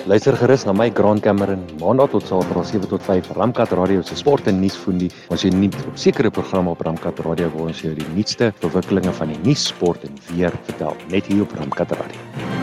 Luister gerus na my Grant Cameron maandag tot Saterdag 7 tot 5 Ramkat Radio se sport en nuusfoendie. Ons jy nie op sekere programme op Ramkat Radio waar ons jou die nuutste verwikkelinge van die nuus, sport en weer vertel, net hier op Ramkat Radio.